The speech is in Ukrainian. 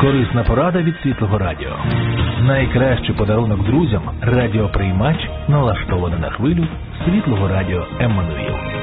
Корисна порада від Світлого Радіо. Найкращий подарунок друзям – радіоприймач, налаштований на хвилю Світлого Радіо Еммануїл.